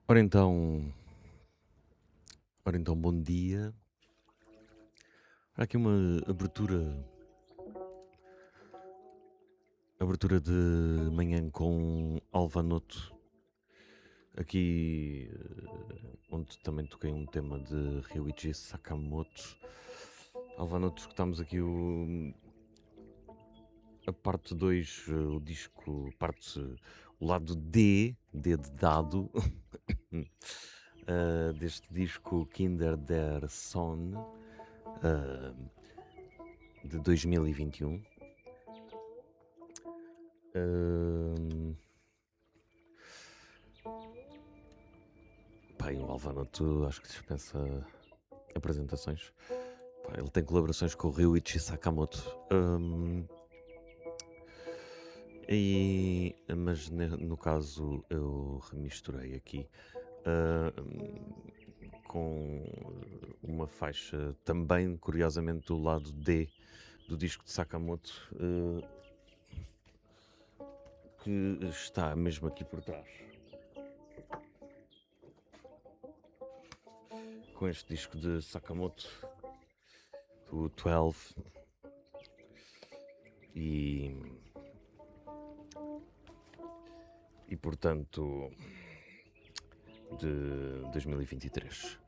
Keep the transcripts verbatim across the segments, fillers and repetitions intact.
Ora então, ora então, bom dia. Há aqui uma abertura, abertura de manhã com Alvanoto, aqui eh, onde também toquei um tema de Ryuichi Sakamoto. Alvanoto, escutámos aqui o, a parte dois, eh, o disco, parte, o lado D, D de dado, eh, deste disco Kinder der Son, eh, de dois mil e vinte e um. Ahm, pá, e o Alvanoto acho que dispensa apresentações. Pá, ele tem colaborações com o Ryuichi Sakamoto. Ahm, e, mas ne- no caso eu remisturei aqui ahm, com uma faixa também, curiosamente, do lado D do disco de Sakamoto, eh, que está mesmo aqui por trás. Com este disco de Sakamoto, o doze, e, e portanto de dois mil e vinte e três.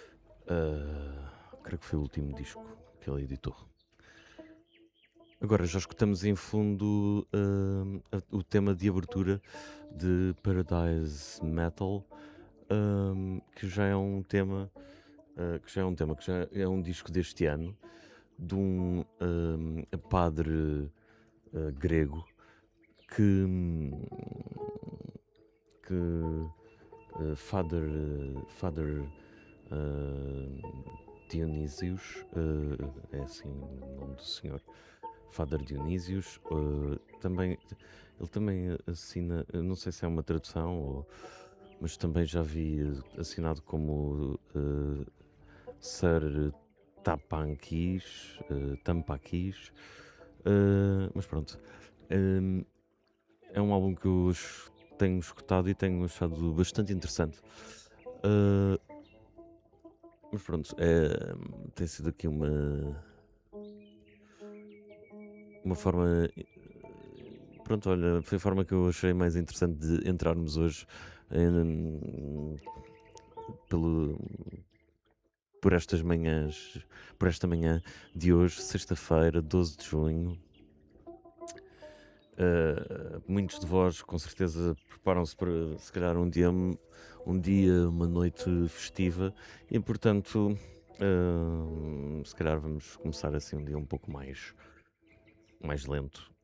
Uh, creio que foi o último disco que ele editou. Agora já escutamos em fundo uh, a- o tema de abertura de Paradise Metal, um, que já é um tema uh, que já é um tema que já é um disco deste ano de um, um, padre uh, grego que que uh, Father uh, Father uh, Dionísios, uh, é assim o nome do senhor, Father Dionísios, uh, também, ele também assina, eu não sei se é uma tradução, ou, mas também já vi uh, assinado como uh, Sir Tapanquis, uh, Tampaquis, uh, mas pronto. Um, é um álbum que eu es- tenho escutado e tenho achado bastante interessante. Uh, mas pronto, é, tem sido aqui uma, uma forma. Pronto, olha, foi a forma que eu achei mais interessante de entrarmos hoje em- pelo, por estas manhãs, por esta manhã de hoje, sexta-feira, doze de junho. Uh, muitos de vós com certeza preparam-se para se calhar um dia, um dia, uma noite festiva e portanto uh, se calhar vamos começar assim um dia um pouco mais, mais lento.